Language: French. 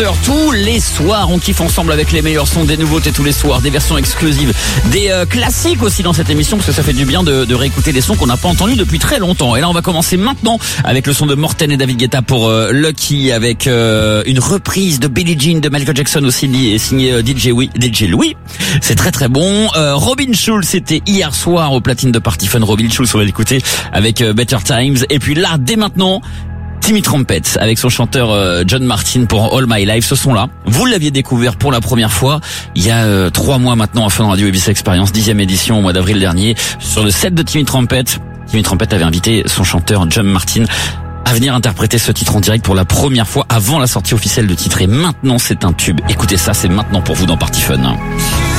Tous les soirs, on kiffe ensemble avec les meilleurs sons, des nouveautés tous les soirs, des versions exclusives, des classiques aussi dans cette émission, parce que ça fait du bien de réécouter des sons qu'on n'a pas entendus depuis très longtemps. Et là, on va commencer maintenant avec le son de Morten et David Guetta pour Lucky, avec une reprise de Billie Jean de Michael Jackson aussi, signé DJ Louis. C'est très très bon. Robin Schulz, c'était hier soir au platine de Party Fun. Robin Schulz, on va l'écouter avec Better Times. Et puis là, dès maintenant, Timmy Trumpet avec son chanteur John Martin pour All My Life. Ce son-là, vous l'aviez découvert pour la première fois il y a 3 mois maintenant à Fun Radio Ibiza Experience, 10e édition au mois d'avril dernier, sur le set de Timmy Trumpet. Timmy Trumpet avait invité son chanteur John Martin à venir interpréter ce titre en direct pour la première fois avant la sortie officielle du titre. Et maintenant, c'est un tube. Écoutez ça, c'est maintenant pour vous dans Party Fun.